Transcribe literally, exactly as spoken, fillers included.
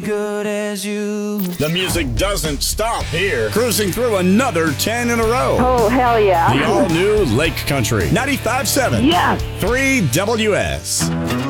Good as you. The music doesn't stop here. Cruising through another ten in a row. Oh, hell yeah. The all-new Lake Country. ninety-five point seven. Yes. three W S.